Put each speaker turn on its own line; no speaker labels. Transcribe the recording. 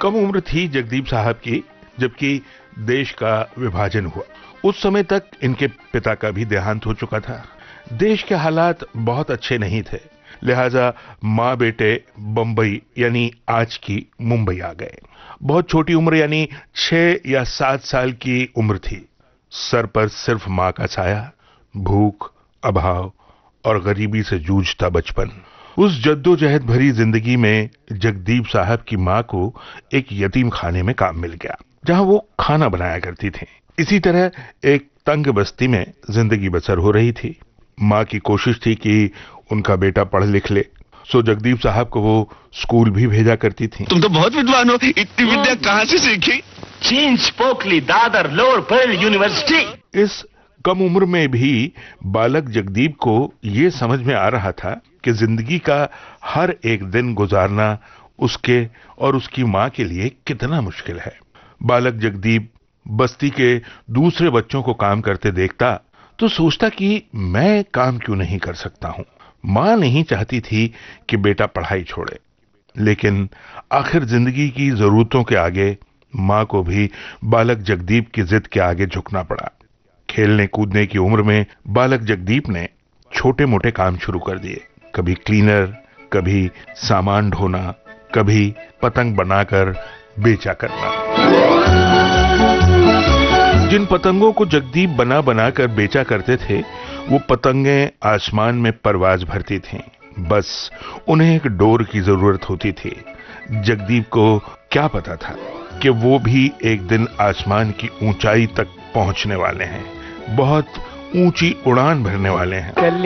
कम उम्र थी जगदीप साहब की जबकि देश का विभाजन हुआ। उस समय तक इनके पिता का भी देहांत हो चुका था। देश के हालात बहुत अच्छे नहीं थे, लिहाजा माँ बेटे बंबई यानी आज की मुंबई आ गए। बहुत छोटी उम्र यानी 6 या 7 साल की उम्र थी। सर पर सिर्फ माँ का साया, भूख, अभाव और गरीबी से जूझता बचपन। उस जद्दोजहद भरी जिंदगी में जगदीप साहब की माँ को एक यतीम खाने में काम मिल गया, जहां वो खाना बनाया करती थी। इसी तरह एक तंग बस्ती में जिंदगी बसर हो रही थी। माँ की कोशिश थी कि उनका बेटा पढ़ लिख ले, सो जगदीप साहब को वो स्कूल भी भेजा करती थी।
तुम तो बहुत विद्वान हो, इतनी विद्या कहाँ से सीखी?
चीन, Pokkali, Dadar, lower Perl university.
इस कम उम्र में भी बालक जगदीप को ये समझ में आ रहा था कि जिंदगी का हर एक दिन गुजारना उसके और उसकी माँ के लिए कितना मुश्किल है। बालक जगदीप बस्ती के दूसरे बच्चों को काम करते देखता तो सोचता कि मैं काम क्यों नहीं कर सकता हूं। माँ नहीं चाहती थी कि बेटा पढ़ाई छोड़े, लेकिन आखिर जिंदगी की जरूरतों के आगे माँ को भी बालक जगदीप की जिद के आगे झुकना पड़ा। खेलने कूदने की उम्र में बालक जगदीप ने छोटे मोटे काम शुरू कर दिए। कभी क्लीनर, कभी सामान ढोना, कभी पतंग बनाकर बेचा करना। जिन पतंगों को जगदीप बना बनाकर बेचा करते थे, वो पतंगें आसमान में परवाज भरती थीं। बस उन्हें एक डोर की जरूरत होती थी। जगदीप को क्या पता था कि वो भी एक दिन आसमान की ऊंचाई तक पहुंचने वाले हैं, बहुत ऊंची उड़ान भरने वाले हैं।